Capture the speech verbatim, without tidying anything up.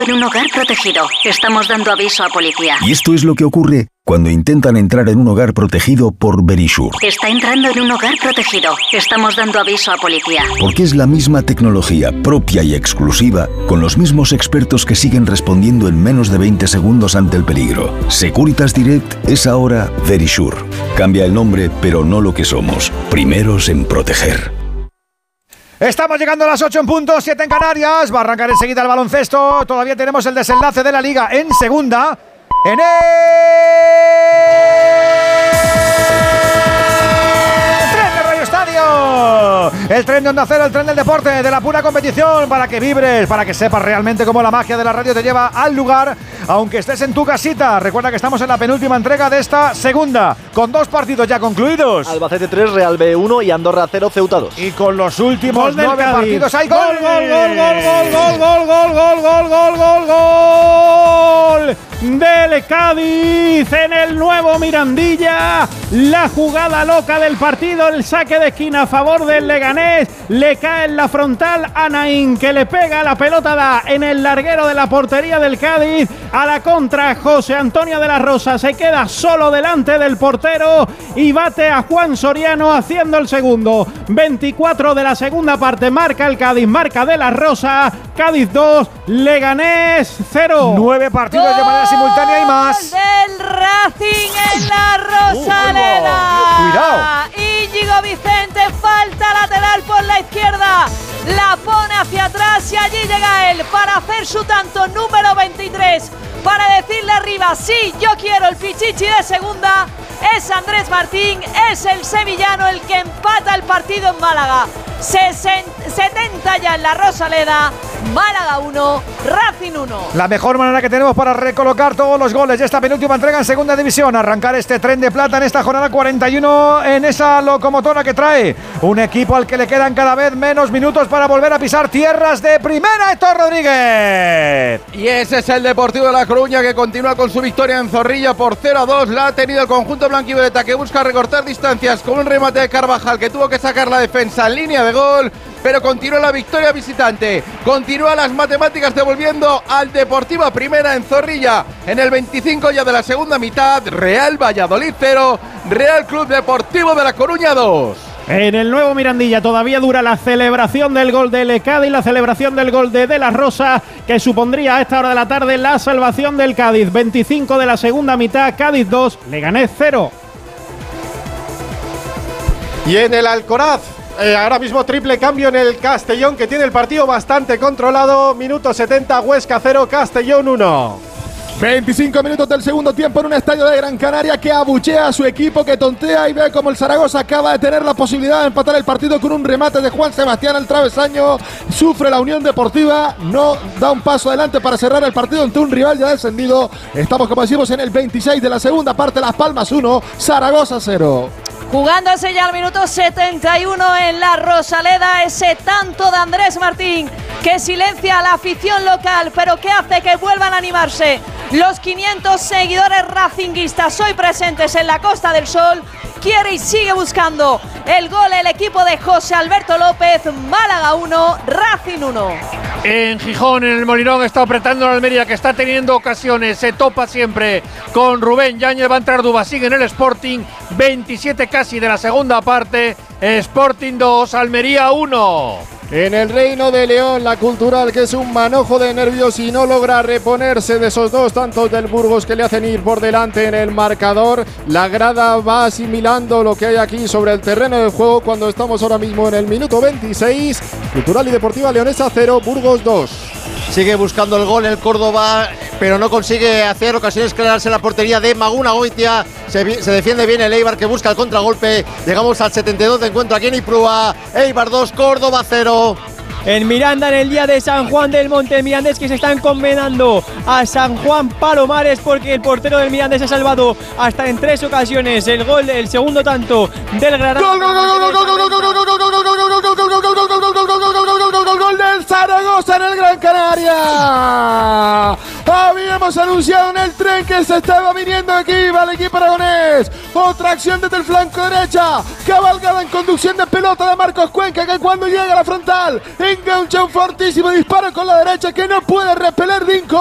En un hogar protegido. Estamos dando aviso a policía. Y esto es lo que ocurre cuando intentan entrar en un hogar protegido por Verisure. Está entrando en un hogar protegido. Estamos dando aviso a policía. Porque es la misma tecnología propia y exclusiva, con los mismos expertos que siguen respondiendo en menos de veinte segundos ante el peligro. Securitas Direct es ahora Verisure. Cambia el nombre, pero no lo que somos. Primeros en proteger. Estamos llegando a las ocho en punto, siete en Canarias. Va a arrancar enseguida el baloncesto. Todavía tenemos el desenlace de la Liga en segunda. En el tren de Radio Estadio. El tren de Onda Cero, el tren del deporte, de la pura competición, para que vibres, para que sepas realmente cómo la magia de la radio te lleva al lugar, aunque estés en tu casita. Recuerda que estamos en la penúltima entrega de esta segunda, con dos partidos ya concluidos. Albacete tres, Real B uno y Andorra cero, Ceuta dos. Y con los últimos nueve Cádiz. partidos hay Gol, gol. gol, gol, gol, gol, gol, gol, gol, gol, gol, gol, gol del Cádiz en el nuevo Mirandilla. La jugada loca del partido, el saque de esquina a favor del Leganés. Le cae en la frontal a Naín, que le pega, la pelota da en el larguero de la portería del Cádiz. A la contra, José Antonio de la Rosa se queda solo delante del portero y bate a Juan Soriano haciendo el segundo. veinticuatro de la segunda parte, marca el Cádiz, marca de la Rosa. Cádiz dos, Leganés cero. Nueve partidos ¡Gol! De manera simultánea y más. Del Racing en la Rosaleda. Uh, Cuidado. Íñigo Vicente, falta lateral por la izquierda. La pone hacia atrás y allí llega él para hacer su tanto número veintitrés. Para decirle arriba, sí, yo quiero el Pichichi de segunda. Es Andrés Martín, es el sevillano el que empata el partido en Málaga. setenta ya en la Rosaleda. Málaga uno, Racing uno. La mejor manera que tenemos para recolocar todos los goles de esta penúltima entrega en segunda división, arrancar este tren de plata en esta jornada cuarenta y uno, en esa locomotora que trae un equipo al que le quedan cada vez menos minutos para volver a pisar tierras de primera. Héctor Rodríguez. Y ese es el Deportivo de La Coruña, que continúa con su victoria en Zorrilla por cero a dos. La ha tenido el conjunto blanquivioleta, que busca recortar distancias con un remate de Carvajal, que tuvo que sacar la defensa en línea de gol. Pero continúa la victoria visitante, continúa las matemáticas devolviendo al Deportivo a primera en Zorrilla. En el veinticinco ya de la segunda mitad, Real Valladolid cero, Real Club Deportivo de La Coruña dos. En el nuevo Mirandilla todavía dura la celebración del gol de Cádiz, la celebración del gol de De La Rosa, que supondría a esta hora de la tarde la salvación del Cádiz. veinticinco de la segunda mitad, Cádiz dos, Leganés cero. Y en el Alcoraz, Eh, ahora mismo triple cambio en el Castellón, que tiene el partido bastante controlado. Minuto setenta, Huesca cero, Castellón uno. veinticinco minutos del segundo tiempo en un estadio de Gran Canaria que abuchea a su equipo, que tontea y ve como el Zaragoza acaba de tener la posibilidad de empatar el partido con un remate de Juan Sebastián al travesaño. Sufre la Unión Deportiva, no da un paso adelante para cerrar el partido ante un rival ya descendido. Estamos, como decimos, en el veintiséis de la segunda parte. Las Palmas uno, Zaragoza cero. Jugándose ya al minuto setenta y uno en la Rosaleda, ese tanto de Andrés Martín que silencia a la afición local, pero que hace que vuelvan a animarse los quinientos seguidores racinguistas hoy presentes en la Costa del Sol. Quiere y sigue buscando el gol el equipo de José Alberto López. Málaga uno, Racing uno. En Gijón, en el Molinón, está apretando la Almería, que está teniendo ocasiones, se topa siempre con Rubén Yáñez. Va a entrar Dubasín en el Sporting, veintisiete casi de la segunda parte. Sporting dos, Almería uno. En el Reino de León, la Cultural, que es un manojo de nervios y no logra reponerse de esos dos tantos del Burgos que le hacen ir por delante en el marcador. La grada va asimilando lo que hay aquí sobre el terreno de juego cuando estamos ahora mismo en el minuto veintiséis. Cultural y Deportiva Leonesa cero, Burgos dos. Sigue buscando el gol el Córdoba, pero no consigue hacer ocasiones crearse en la portería de Maguna Goitia. Se, se defiende bien el Eibar, que busca el contragolpe. Llegamos al setenta y dos de encuentro aquí en Ipurúa. Eibar dos, Córdoba cero. En Miranda, en el día de San Juan del Monte, Mirandés que se están condenando a San Juan Palomares, porque el portero del Mirandés ha salvado hasta en tres ocasiones el gol, el segundo tanto del Granada. Gol del Zaragoza en el Gran Canaria. Habíamos hemos anunciado en el tren que se estaba viniendo aquí, va el equipo aragonés. Otra acción desde el flanco derecha, cabalgada en conducción de pelota de Marcos Cuenca, que cuando llega a la frontal engancha un fortísimo disparo con la derecha que no puede repeler Dinko.